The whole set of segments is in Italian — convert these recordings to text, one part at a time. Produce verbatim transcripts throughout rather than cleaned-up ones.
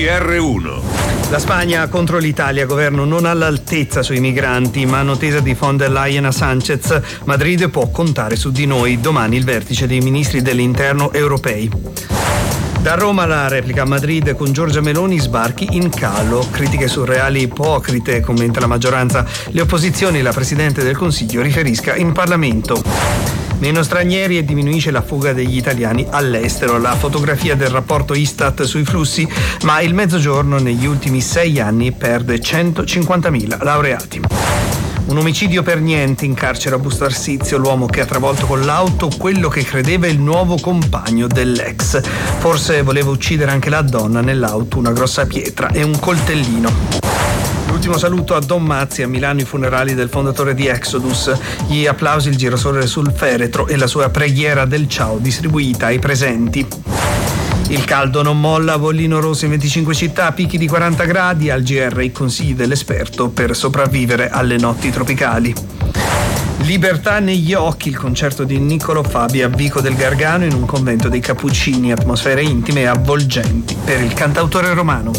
R uno. La Spagna contro l'Italia, governo non all'altezza sui migranti, mano tesa di von der Leyen a Sánchez. Madrid può contare su di noi, domani il vertice dei ministri dell'interno europei. Da Roma la replica a Madrid con Giorgia Meloni, sbarchi in calo, critiche surreali ipocrite, commenta la maggioranza, le opposizioni, la Presidente del Consiglio riferisca in Parlamento. Meno stranieri e diminuisce la fuga degli italiani all'estero, la fotografia del rapporto Istat sui flussi, ma il Mezzogiorno negli ultimi sei anni perde centocinquantamila laureati. Un omicidio per niente in carcere a Busto Arsizio, l'uomo che ha travolto con l'auto quello che credeva il nuovo compagno dell'ex. Forse voleva uccidere anche la donna nell'auto, una grossa pietra e un coltellino. L'ultimo saluto a Don Mazzi, a Milano i funerali del fondatore di Exodus, gli applausi, il girasole sul feretro e la sua preghiera del ciao distribuita ai presenti. Il caldo non molla, bollino rosso in venticinque città, picchi di quaranta gradi, al G R i consigli dell'esperto per sopravvivere alle notti tropicali. Libertà negli occhi, il concerto di Niccolò Fabi a Vico del Gargano in un convento dei Cappuccini, atmosfere intime e avvolgenti per il cantautore romano.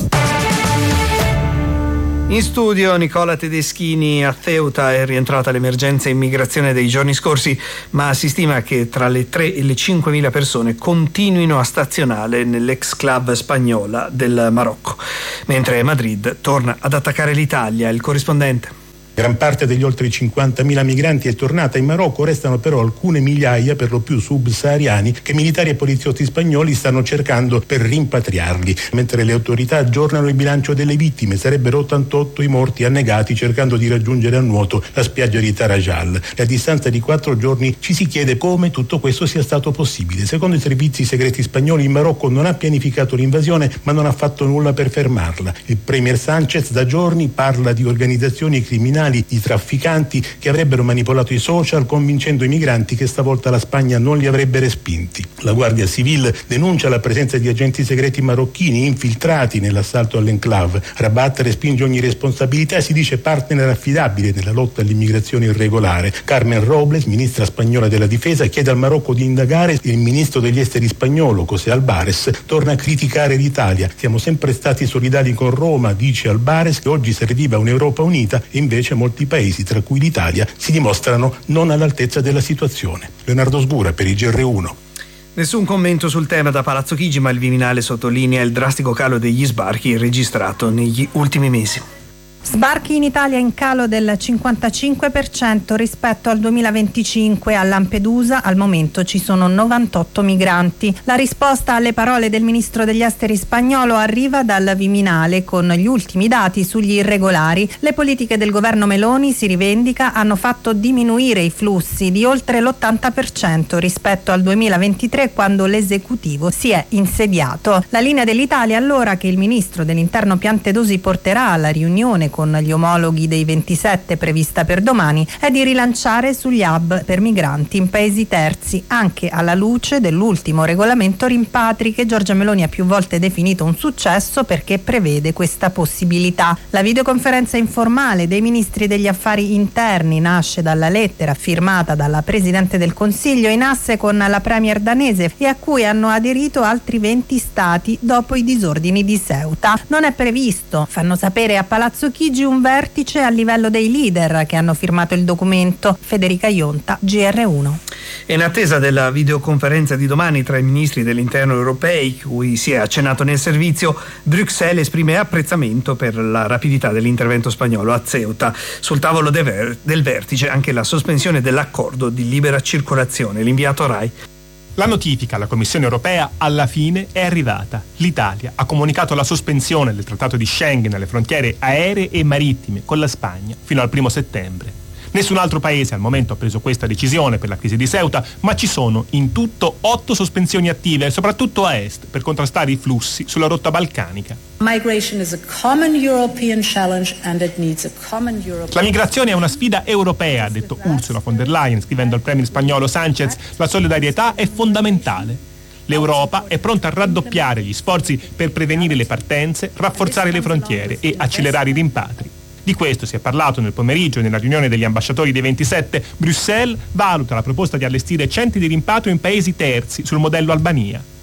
In studio Nicola Tedeschini. A Ceuta è rientrata l'emergenza immigrazione dei giorni scorsi, ma si stima che tra le tre e le cinquemila persone continuino a stazionare nell'ex-club spagnola del Marocco, mentre Madrid torna ad attaccare l'Italia. Il corrispondente. Gran parte degli oltre cinquantamila migranti è tornata in Marocco, restano però alcune migliaia, per lo più subsahariani, che militari e poliziotti spagnoli stanno cercando per rimpatriarli. Mentre le autorità aggiornano il bilancio delle vittime, sarebbero ottantotto i morti annegati cercando di raggiungere a nuoto la spiaggia di Tarajal. E a distanza di quattro giorni ci si chiede come tutto questo sia stato possibile. Secondo i servizi segreti spagnoli, il Marocco non ha pianificato l'invasione, ma non ha fatto nulla per fermarla. Il premier Sánchez da giorni parla di organizzazioni criminali, di trafficanti che avrebbero manipolato i social convincendo i migranti che stavolta la Spagna non li avrebbe respinti. La Guardia Civil denuncia la presenza di agenti segreti marocchini infiltrati nell'assalto all'enclave. Rabat respinge ogni responsabilità e si dice partner affidabile nella lotta all'immigrazione irregolare. Carmen Robles, ministra spagnola della difesa, chiede al Marocco di indagare. Il ministro degli esteri spagnolo, José Albares, torna a criticare l'Italia. Siamo sempre stati solidali con Roma, dice Albares, che oggi serviva un'Europa unita e invece molti paesi, tra cui l'Italia, si dimostrano non all'altezza della situazione. Leonardo Sgura per il G R uno. Nessun commento sul tema da Palazzo Chigi, ma il Viminale sottolinea il drastico calo degli sbarchi registrato negli ultimi mesi. Sbarchi in Italia in calo del cinquantacinque per cento rispetto al duemilaventicinque. A Lampedusa al momento ci sono novantotto migranti. La risposta alle parole del ministro degli esteri spagnolo arriva dal Viminale con gli ultimi dati sugli irregolari. Le politiche del governo Meloni, si rivendica, hanno fatto diminuire i flussi di oltre l'ottanta per cento rispetto al duemilaventitré, quando l'esecutivo si è insediato. La linea dell'Italia allora, che il ministro dell'interno Piantedosi porterà alla riunione con gli omologhi dei ventisette prevista per domani, è di rilanciare sugli hub per migranti in paesi terzi, anche alla luce dell'ultimo regolamento rimpatri che Giorgia Meloni ha più volte definito un successo perché prevede questa possibilità. La videoconferenza informale dei ministri degli affari interni nasce dalla lettera firmata dalla Presidente del Consiglio in asse con la premier danese e a cui hanno aderito altri venti stati dopo i disordini di Ceuta. Non è previsto, fanno sapere a Palazzo Chigi, un vertice a livello dei leader che hanno firmato il documento. Federica Ionta, G R uno. E in attesa della videoconferenza di domani tra i ministri dell'interno europei, cui si è accennato nel servizio, Bruxelles esprime apprezzamento per la rapidità dell'intervento spagnolo a Ceuta. Sul tavolo del, ver- del vertice anche la sospensione dell'accordo di libera circolazione. L'inviato Rai. La notifica alla Commissione europea alla fine è arrivata. L'Italia ha comunicato la sospensione del Trattato di Schengen alle frontiere aeree e marittime con la Spagna fino al primo settembre. Nessun altro paese al momento ha preso questa decisione per la crisi di Ceuta, ma ci sono in tutto otto sospensioni attive, soprattutto a est, per contrastare i flussi sulla rotta balcanica. Migration is a common European challenge and it needs a common European... La migrazione è una sfida europea, ha detto Ursula von der Leyen, scrivendo al premier spagnolo Sánchez: la solidarietà è fondamentale. L'Europa è pronta a raddoppiare gli sforzi per prevenire le partenze, rafforzare le frontiere e accelerare i rimpatri. Di questo si è parlato nel pomeriggio nella riunione degli ambasciatori dei ventisette. Bruxelles valuta la proposta di allestire centri di rimpatrio in paesi terzi sul modello Albania.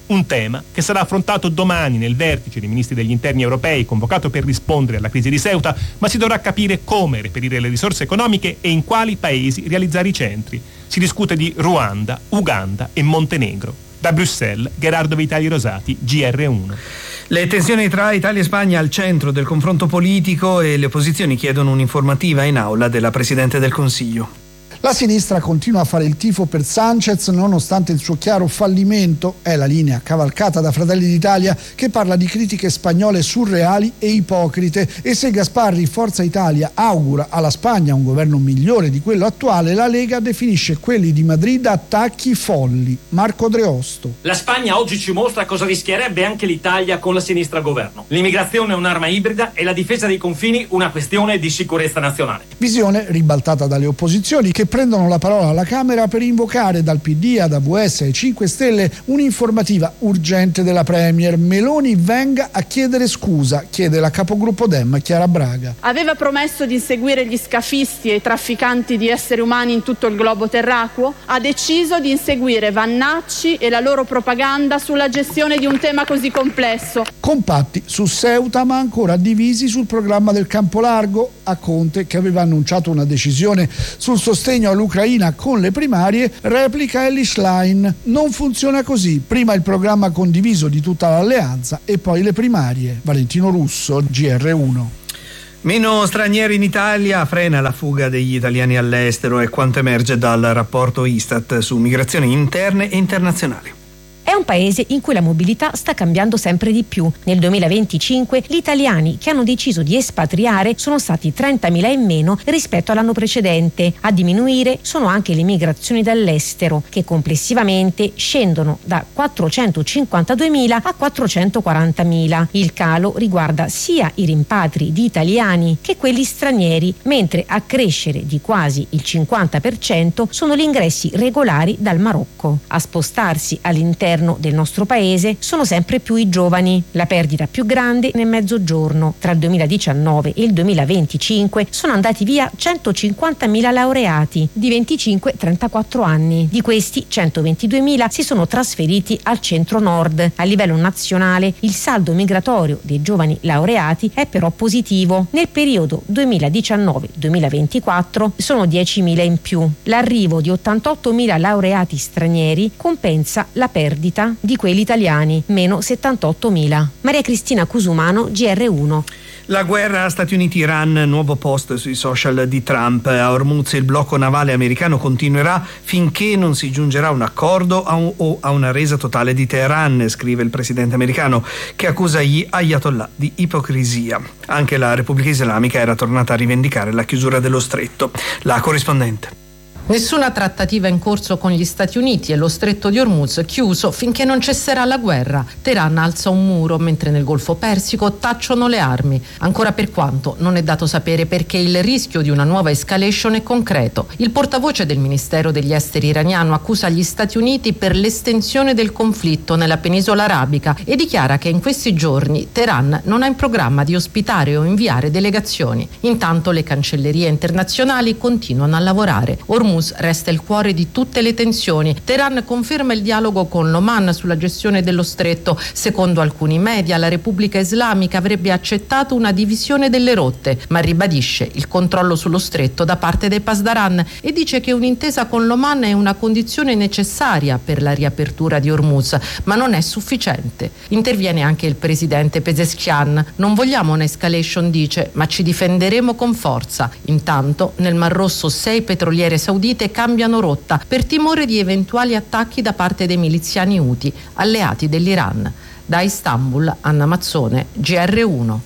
Un tema che sarà affrontato domani nel vertice dei ministri degli interni europei convocato per rispondere alla crisi di Ceuta, ma si dovrà capire come reperire le risorse economiche e in quali paesi realizzare i centri. Si discute di Ruanda, Uganda e Montenegro. Da Bruxelles, Gerardo Vitali Rosati, G R uno. Le tensioni tra Italia e Spagna al centro del confronto politico e le opposizioni chiedono un'informativa in aula della Presidente del Consiglio. La sinistra continua a fare il tifo per Sánchez nonostante il suo chiaro fallimento, è la linea cavalcata da Fratelli d'Italia che parla di critiche spagnole surreali e ipocrite, e se Gasparri, Forza Italia, augura alla Spagna un governo migliore di quello attuale, la Lega definisce quelli di Madrid attacchi folli. Marco Dreosto. La Spagna oggi ci mostra cosa rischierebbe anche l'Italia con la sinistra al governo. L'immigrazione è un'arma ibrida e la difesa dei confini una questione di sicurezza nazionale. Visione ribaltata dalle opposizioni che prendono la parola alla Camera per invocare dal P D ad A V S e cinque Stelle un'informativa urgente della Premier. Meloni venga a chiedere scusa, chiede la capogruppo Dem Chiara Braga. Aveva promesso di inseguire gli scafisti e i trafficanti di esseri umani in tutto il globo terracqueo, ha deciso di inseguire Vannacci e la loro propaganda sulla gestione di un tema così complesso. Compatti su Ceuta ma ancora divisi sul programma del campo largo. A Conte, che aveva annunciato una decisione sul sostegno all'Ucraina con le primarie, replica Elly Schlein. Non funziona così, prima il programma condiviso di tutta l'alleanza e poi le primarie. Valentino Russo, G R uno. Meno stranieri in Italia, frena la fuga degli italiani all'estero, è quanto emerge dal rapporto Istat su migrazioni interne e internazionali. È un paese in cui la mobilità sta cambiando sempre di più. Nel duemilaventicinque gli italiani che hanno deciso di espatriare sono stati trentamila in meno rispetto all'anno precedente. A diminuire sono anche le migrazioni dall'estero, che complessivamente scendono da quattrocentocinquantaduemila a quattrocentoquarantamila. Il calo riguarda sia i rimpatri di italiani che quelli stranieri, mentre a crescere di quasi il cinquanta per cento sono gli ingressi regolari dal Marocco. A spostarsi all'interno del nostro paese sono sempre più i giovani. La perdita più grande nel mezzogiorno. Tra il duemiladiciannove e il duemilaventicinque sono andati via centocinquantamila laureati di venticinque trentaquattro anni. Di questi centoventiduemila si sono trasferiti al centro-nord. A livello nazionale il saldo migratorio dei giovani laureati è però positivo. Nel periodo duemiladiciannove duemilaventiquattro sono diecimila in più. L'arrivo di ottantottomila laureati stranieri compensa la perdita di quelli italiani, meno settantottomila. Maria Cristina Cusumano, G R uno. La guerra Stati Uniti-Iran, nuovo post sui social di Trump. A Hormuz il blocco navale americano continuerà finché non si giungerà a un accordo o a una resa totale di Teheran, scrive il presidente americano, che accusa gli ayatollah di ipocrisia. Anche la Repubblica Islamica era tornata a rivendicare la chiusura dello stretto. La corrispondente. Nessuna trattativa in corso con gli Stati Uniti e lo stretto di Hormuz chiuso finché non cesserà la guerra. Teheran alza un muro mentre nel Golfo Persico tacciono le armi. Ancora per quanto non è dato sapere perché il rischio di una nuova escalation è concreto. Il portavoce del Ministero degli Esteri iraniano accusa gli Stati Uniti per l'estensione del conflitto nella penisola arabica e dichiara che in questi giorni Teheran non ha in programma di ospitare o inviare delegazioni. Intanto le cancellerie internazionali continuano a lavorare. Hormuz resta il cuore di tutte le tensioni. Teheran conferma il dialogo con l'Oman sulla gestione dello stretto. Secondo alcuni media, la Repubblica Islamica avrebbe accettato una divisione delle rotte, ma ribadisce il controllo sullo stretto da parte dei Pasdaran e dice che un'intesa con l'Oman è una condizione necessaria per la riapertura di Hormuz, ma non è sufficiente. Interviene anche il presidente Pezeshkian. Non vogliamo un'escalation, dice, ma ci difenderemo con forza. Intanto, nel Mar Rosso sei petroliere saudite cambiano rotta per timore di eventuali attacchi da parte dei miliziani Houthi, alleati dell'Iran. Da Istanbul, Anna Mazzone, G R uno.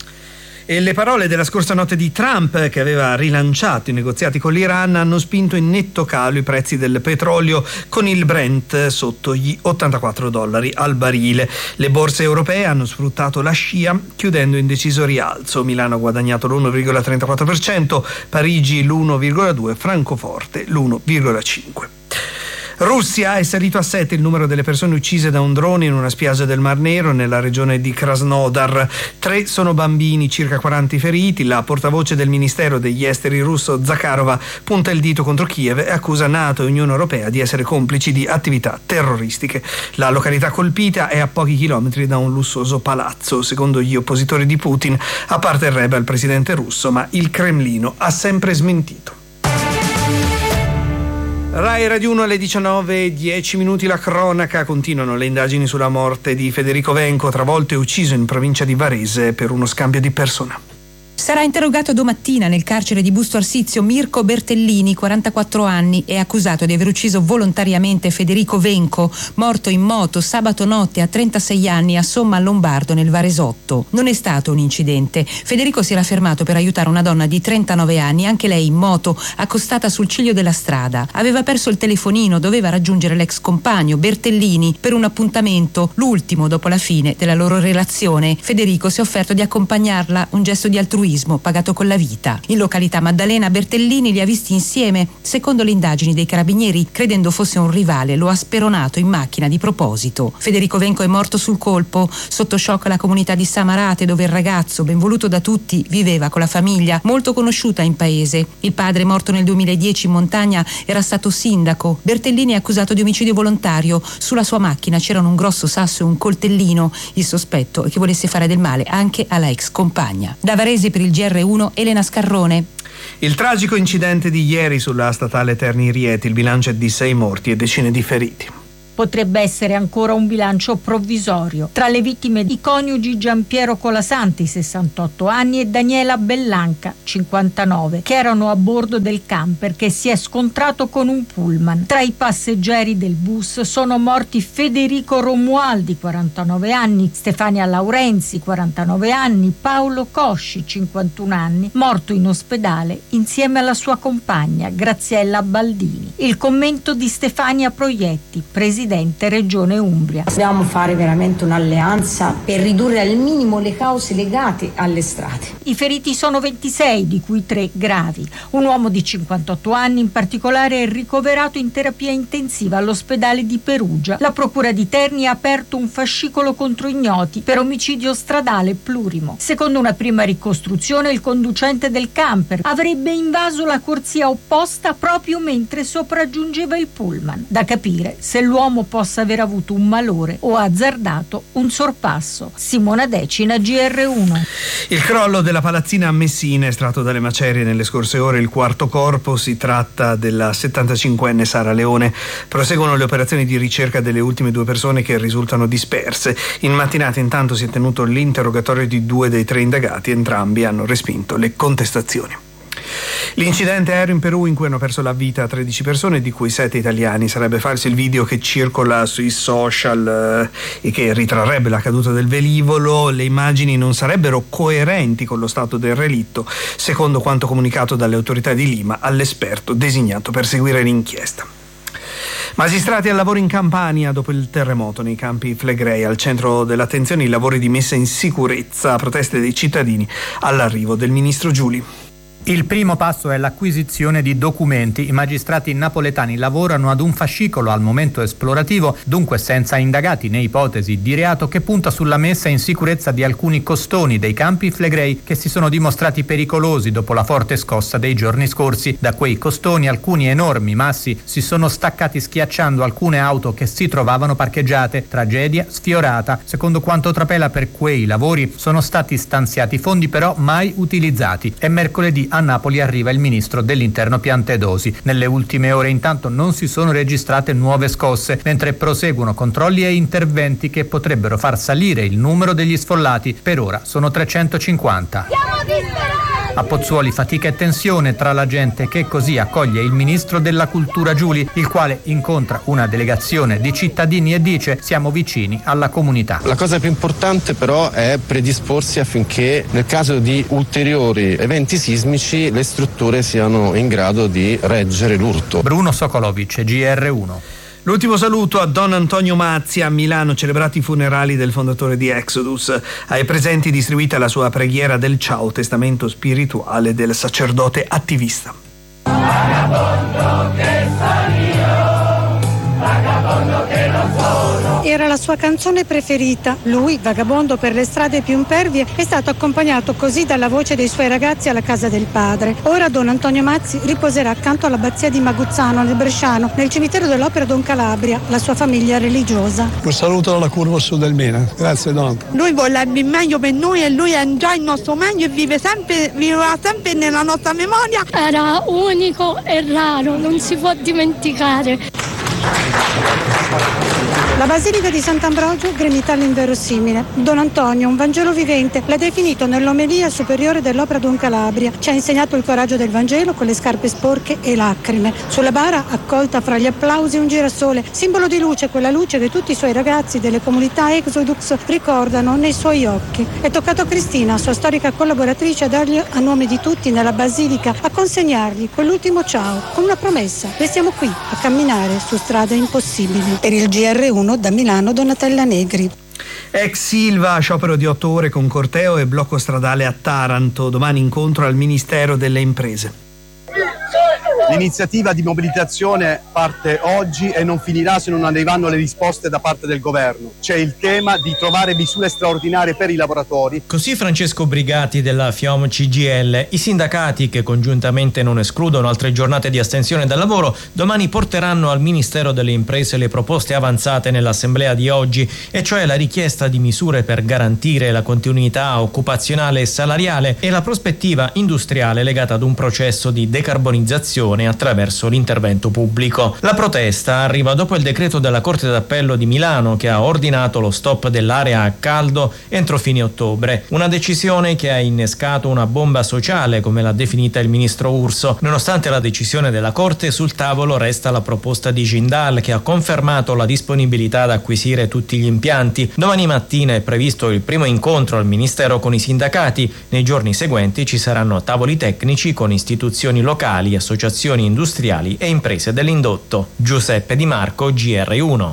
E le parole della scorsa notte di Trump, che aveva rilanciato i negoziati con l'Iran, hanno spinto in netto calo i prezzi del petrolio, con il Brent sotto gli ottantaquattro dollari al barile. Le borse europee hanno sfruttato la scia, chiudendo in deciso rialzo. Milano ha guadagnato l'uno virgola trentaquattro per cento, Parigi l'uno virgola due per cento, Francoforte l'uno virgola cinque per cento. Russia, è salito a sette il numero delle persone uccise da un drone in una spiaggia del Mar Nero nella regione di Krasnodar. Tre sono bambini, circa quaranta feriti. La portavoce del Ministero degli Esteri russo, Zakharova, punta il dito contro Kiev e accusa NATO e Unione Europea di essere complici di attività terroristiche. La località colpita è a pochi chilometri da un lussuoso palazzo. Secondo gli oppositori di Putin apparterrebbe al presidente russo, ma il Cremlino ha sempre smentito. Rai Radio uno alle diciannove e dieci minuti, la cronaca. Continuano le indagini sulla morte di Federico Venco, travolto e ucciso in provincia di Varese per uno scambio di persona. Sarà interrogato domattina nel carcere di Busto Arsizio Mirko Bertellini, quarantaquattro anni, è accusato di aver ucciso volontariamente Federico Venco, morto in moto sabato notte a trentasei anni a Somma Lombardo nel Varesotto. Non è stato un incidente. Federico si era fermato per aiutare una donna di trentanove anni, anche lei in moto, accostata sul ciglio della strada. Aveva perso il telefonino, doveva raggiungere l'ex compagno Bertellini per un appuntamento, l'ultimo dopo la fine della loro relazione. Federico si è offerto di accompagnarla, un gesto di altruismo pagato con la vita. In località Maddalena, Bertellini li ha visti insieme. Secondo le indagini dei carabinieri, credendo fosse un rivale, lo ha speronato in macchina di proposito. Federico Venco è morto sul colpo. Sotto shock la comunità di Samarate, dove il ragazzo, ben voluto da tutti, viveva con la famiglia, molto conosciuta in paese. Il padre, morto nel duemiladieci in montagna, era stato sindaco. Bertellini è accusato di omicidio volontario. Sulla sua macchina c'erano un grosso sasso e un coltellino. Il sospetto è che volesse fare del male anche alla ex compagna. Da Varese per il G R uno, Elena Scarrone. Il tragico incidente di ieri sulla statale Terni-Rieti, il bilancio è di sei morti e decine di feriti. Potrebbe essere ancora un bilancio provvisorio. Tra le vittime i coniugi Giampiero Colasanti, sessantotto anni, e Daniela Bellanca, cinquantanove, che erano a bordo del camper che si è scontrato con un pullman. Tra i passeggeri del bus sono morti Federico Romualdi, quarantanove anni, Stefania Laurenzi, quarantanove anni, Paolo Cosci, cinquantuno anni, morto in ospedale insieme alla sua compagna Graziella Baldini. Il commento di Stefania Proietti, presidente Regione Umbria. Dobbiamo fare veramente un'alleanza per ridurre al minimo le cause legate alle strade. I feriti sono ventisei, di cui tre gravi. Un uomo di cinquantotto anni in particolare è ricoverato in terapia intensiva all'ospedale di Perugia. La procura di Terni ha aperto un fascicolo contro ignoti per omicidio stradale plurimo. Secondo una prima ricostruzione, il conducente del camper avrebbe invaso la corsia opposta proprio mentre sopraggiungeva il pullman. Da capire se l'uomo possa aver avuto un malore o azzardato un sorpasso. Simona Decina, G R uno. Il crollo della palazzina a Messina, estratto dalle macerie nelle scorse ore il quarto corpo. Si tratta della settantacinquenne Sara Leone. Proseguono le operazioni di ricerca delle ultime due persone che risultano disperse. In mattinata intanto si è tenuto l'interrogatorio di due dei tre indagati. Entrambi hanno respinto le contestazioni. L'incidente aereo in Perù in cui hanno perso la vita tredici persone, di cui sette italiani. Sarebbe falso il video che circola sui social eh, e che ritrarrebbe la caduta del velivolo. Le immagini non sarebbero coerenti con lo stato del relitto, secondo quanto comunicato dalle autorità di Lima all'esperto designato per seguire l'inchiesta. Magistrati al lavoro in Campania dopo il terremoto nei campi Flegrei. Al centro dell'attenzione i lavori di messa in sicurezza, proteste dei cittadini all'arrivo del ministro Giuli. Il primo passo è l'acquisizione di documenti. I magistrati napoletani lavorano ad un fascicolo al momento esplorativo, dunque senza indagati né ipotesi di reato, che punta sulla messa in sicurezza di alcuni costoni dei campi Flegrei che si sono dimostrati pericolosi dopo la forte scossa dei giorni scorsi. Da quei costoni alcuni enormi massi si sono staccati schiacciando alcune auto che si trovavano parcheggiate. Tragedia sfiorata. Secondo quanto trapela, per quei lavori sono stati stanziati fondi però mai utilizzati. E mercoledì a Napoli arriva il ministro dell'Interno Piantedosi. Nelle ultime ore intanto non si sono registrate nuove scosse, mentre proseguono controlli e interventi che potrebbero far salire il numero degli sfollati. Per ora sono trecentocinquanta. Siamo disperati! A Pozzuoli fatica e tensione tra la gente che così accoglie il ministro della cultura Giuli, il quale incontra una delegazione di cittadini e dice: siamo vicini alla comunità. La cosa più importante però è predisporsi affinché nel caso di ulteriori eventi sismici le strutture siano in grado di reggere l'urto. Bruno Sokolovic, G R uno. L'ultimo saluto a Don Antonio Mazzi a Milano, celebrati i funerali del fondatore di Exodus. Ai presenti distribuita la sua preghiera del ciao, testamento spirituale del sacerdote attivista. Era la sua canzone preferita. Lui, vagabondo per le strade più impervie, è stato accompagnato così dalla voce dei suoi ragazzi alla casa del padre. Ora Don Antonio Mazzi riposerà accanto all'abbazia di Maguzzano, nel Bresciano, nel cimitero dell'Opera Don Calabria, la sua famiglia religiosa. Un saluto dalla curva sud del Mena. Grazie Don. Lui vorrebbe il meglio per noi e lui è già il nostro meglio e vive sempre, vivrà sempre nella nostra memoria. Era unico e raro, non si può dimenticare. La Basilica di Sant'Ambrogio gremita all'inverosimile. Don Antonio, un Vangelo vivente, l'ha definito nell'omelia superiore dell'Opera Don Calabria. Ci ha insegnato il coraggio del Vangelo con le scarpe sporche e lacrime. Sulla bara, accolta fra gli applausi, un girasole, simbolo di luce, quella luce che tutti i suoi ragazzi delle comunità Exodux ricordano nei suoi occhi. È toccato a Cristina, sua storica collaboratrice, a dargli a nome di tutti nella Basilica, a consegnargli quell'ultimo ciao, con una promessa. Restiamo qui a camminare su strade impossibili. Per il G R uno da Milano, Donatella Negri. Ex Silva, sciopero di otto ore con corteo e blocco stradale a Taranto. Domani incontro al Ministero delle Imprese. L'iniziativa di mobilitazione parte oggi e non finirà se non arriveranno le risposte da parte del governo. C'è il tema di trovare misure straordinarie per i lavoratori. Così Francesco Brigati della FIOM C G I L. I sindacati, che congiuntamente non escludono altre giornate di astensione dal lavoro, domani porteranno al Ministero delle Imprese le proposte avanzate nell'assemblea di oggi, e cioè la richiesta di misure per garantire la continuità occupazionale e salariale e la prospettiva industriale legata ad un processo di decarbonizzazione attraverso l'intervento pubblico. La protesta arriva dopo il decreto della Corte d'Appello di Milano che ha ordinato lo stop dell'area a caldo entro fine ottobre, una decisione che ha innescato una bomba sociale, come l'ha definita il ministro Urso. Nonostante la decisione della Corte, sul tavolo resta la proposta di Jindal, che ha confermato la disponibilità ad acquisire tutti gli impianti. Domani mattina è previsto il primo incontro al Ministero con i sindacati. Nei giorni seguenti ci saranno tavoli tecnici con istituzioni locali, associazioni industriali e imprese dell'indotto. Giuseppe Di Marco, G R uno.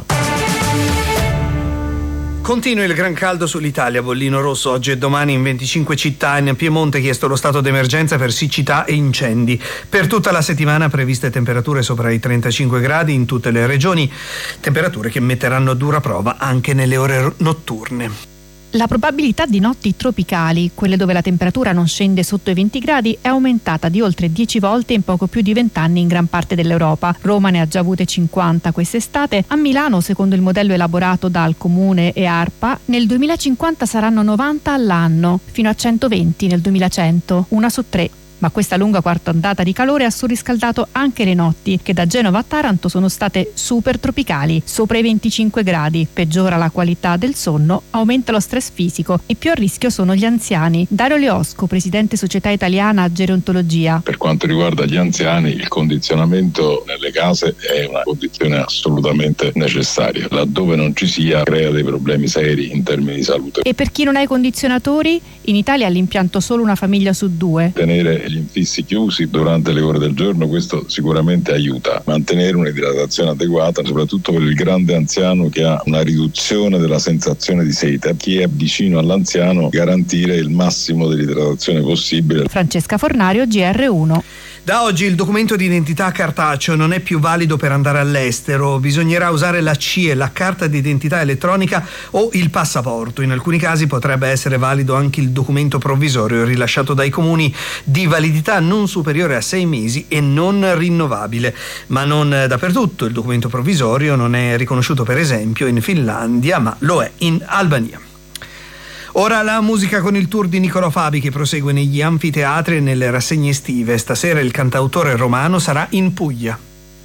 Continua il gran caldo sull'Italia, bollino rosso oggi e domani in venticinque città. In Piemonte chiesto lo stato d'emergenza per siccità e incendi. Per tutta la settimana previste temperature sopra i trentacinque gradi in tutte le regioni, temperature che metteranno a dura prova anche nelle ore notturne. La probabilità di notti tropicali, quelle dove la temperatura non scende sotto i venti gradi, è aumentata di oltre dieci volte in poco più di vent'anni in gran parte dell'Europa. Roma ne ha già avute cinquanta quest'estate. A Milano, secondo il modello elaborato dal Comune e ARPA, nel duemilacinquanta saranno novanta all'anno, fino a centoventi nel duemilacento, una su tre. Ma questa lunga quarta ondata di calore ha surriscaldato anche le notti, che da Genova a Taranto sono state super tropicali, sopra i venticinque gradi. Peggiora la qualità del sonno, aumenta lo stress fisico e più a rischio sono gli anziani. Dario Leosco, presidente Società Italiana Gerontologia. Per quanto riguarda gli anziani, il condizionamento nelle case è una condizione assolutamente necessaria. Laddove non ci sia, crea dei problemi seri in termini di salute. E per chi non ha i condizionatori? In Italia ha l'impianto solo una famiglia su due. Tenere gli infissi chiusi durante le ore del giorno, questo sicuramente aiuta. Mantenere un'idratazione adeguata, soprattutto per il grande anziano che ha una riduzione della sensazione di sete. Chi è vicino all'anziano, garantire il massimo dell'idratazione possibile. Francesca Fornario, G R uno. Da oggi il documento di identità cartaceo non è più valido per andare all'estero. Bisognerà usare la C I E, la carta di identità elettronica o il passaporto. In alcuni casi potrebbe essere valido anche il documento provvisorio rilasciato dai comuni, di validità non superiore a sei mesi e non rinnovabile. Ma non dappertutto. Il documento provvisorio non è riconosciuto per esempio in Finlandia, ma lo è in Albania. Ora la musica con il tour di Nicolò Fabi, che prosegue negli anfiteatri e nelle rassegne estive. Stasera il cantautore romano sarà in Puglia.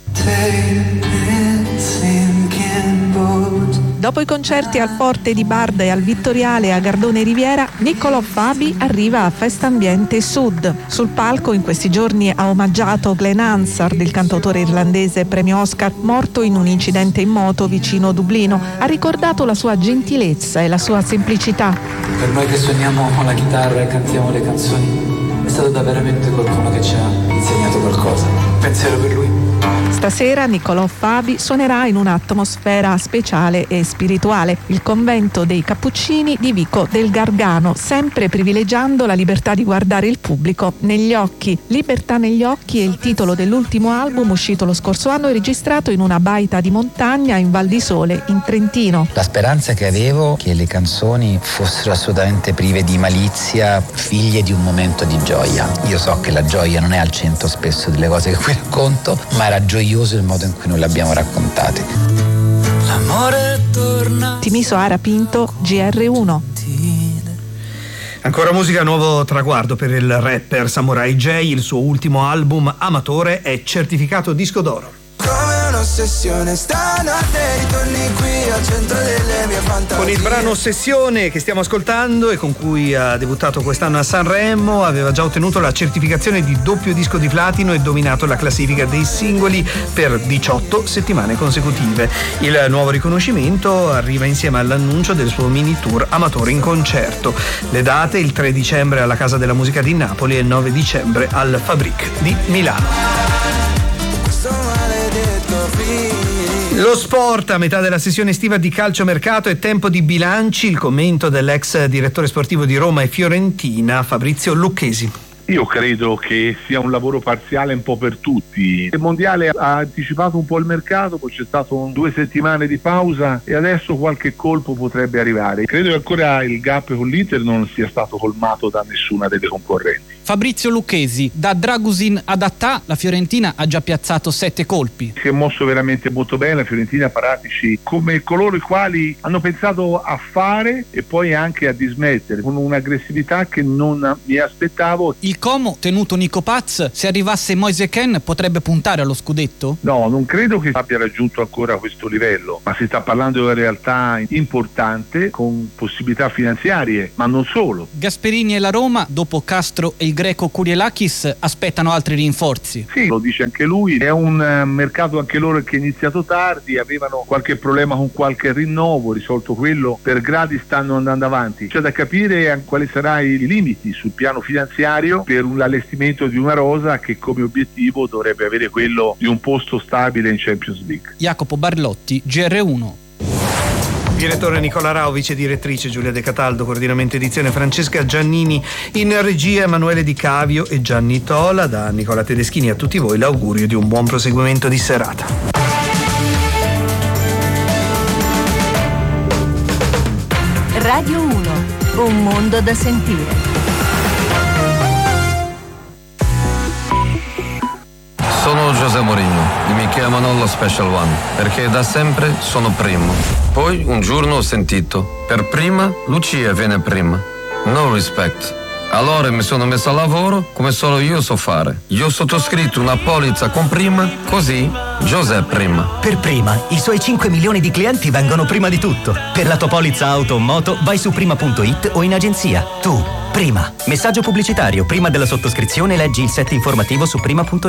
Dopo i concerti al Forte di Barda e al Vittoriale a Gardone Riviera, Nicolò Fabi arriva a Festa Ambiente Sud. Sul palco in questi giorni ha omaggiato Glenn Hansard, il cantautore irlandese premio Oscar, morto in un incidente in moto vicino Dublino. Ha ricordato la sua gentilezza e la sua semplicità. Per noi che suoniamo la chitarra e cantiamo le canzoni, è stato da veramente qualcuno che ci ha insegnato qualcosa. Pensiero per lui. Stasera Niccolò Fabi suonerà in un'atmosfera speciale e spirituale, il convento dei Cappuccini di Vico del Gargano, sempre privilegiando la libertà di guardare il pubblico negli occhi. Libertà negli occhi è il titolo dell'ultimo album uscito lo scorso anno e registrato in una baita di montagna in Val di Sole, in Trentino. La speranza che avevo che le canzoni fossero assolutamente prive di malizia, figlie di un momento di gioia. Io so che la gioia non è al centro spesso delle cose che qui racconto, ma era gioioso il modo in cui noi le abbiamo raccontate. L'amore torna. Timiso Ara Pinto, G R uno. Ancora musica, nuovo traguardo per il rapper Samurai J. Il suo ultimo album Amatore è certificato disco d'oro. Come un'ossessione stanotte ritorni qui al centro delle mie fantasie. Con il brano Ossessione che stiamo ascoltando e con cui ha debuttato quest'anno a Sanremo, aveva già ottenuto la certificazione di doppio disco di platino e dominato la classifica dei singoli per diciotto settimane consecutive. Il nuovo riconoscimento arriva insieme all'annuncio del suo mini tour Amatore in concerto. Le date: il tre dicembre alla Casa della Musica di Napoli e il nove dicembre al Fabric di Milano. Lo sport, a metà della sessione estiva di calciomercato, è tempo di bilanci. Il commento dell'ex direttore sportivo di Roma e Fiorentina, Fabrizio Lucchesi. Io credo che sia un lavoro parziale un po' per tutti. Il mondiale ha anticipato un po' il mercato, poi c'è stato un, due settimane di pausa e adesso qualche colpo potrebbe arrivare. Credo che ancora il gap con l'Inter non sia stato colmato da nessuna delle concorrenti. Fabrizio Lucchesi, da Dragusin ad Attà la Fiorentina ha già piazzato sette colpi. Si è mosso veramente molto bene la Fiorentina, Paratici, come coloro i quali hanno pensato a fare e poi anche a dismettere, con un'aggressività che non mi aspettavo. Il Como, tenuto Nico Paz, se arrivasse Moise Kean potrebbe puntare allo scudetto? No, non credo che abbia raggiunto ancora questo livello, ma si sta parlando di una realtà importante con possibilità finanziarie, ma non solo. Gasperini e la Roma, dopo Castro e il greco Kurielakis, aspettano altri rinforzi. Sì, lo dice anche lui, è un uh, mercato anche loro che è iniziato tardi, avevano qualche problema con qualche rinnovo, risolto quello, per gradi stanno andando avanti. C'è da capire quali saranno i limiti sul piano finanziario per un allestimento di una rosa che come obiettivo dovrebbe avere quello di un posto stabile in Champions League. Jacopo Barlotti, G R uno. Direttore Nicola Rao, vice direttrice Giulia De Cataldo, coordinamento edizione Francesca Giannini, in regia Emanuele Di Cavio e Gianni Tola. Da Nicola Tedeschini a tutti voi l'augurio di un buon proseguimento di serata. Radio uno, un mondo da sentire. Sono José Mourinho e mi chiamano lo Special One perché da sempre sono primo. Poi un giorno ho sentito, per prima Lucia viene prima. No respect. Allora mi sono messo a lavoro come solo io so fare. Io ho sottoscritto una polizza con prima, così José prima. Per prima, i suoi cinque milioni di clienti vengono prima di tutto. Per la tua polizza auto o moto vai su prima punto it o in agenzia. Tu, prima. Messaggio pubblicitario. Prima della sottoscrizione leggi il set informativo su prima punto it.